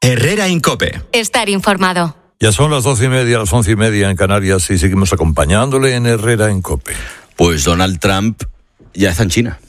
Herrera Incope. Estar informado. Ya son las 12:30, las 11:30 en Canarias y seguimos acompañándole en Herrera Incope. Pues Donald Trump ya está en China.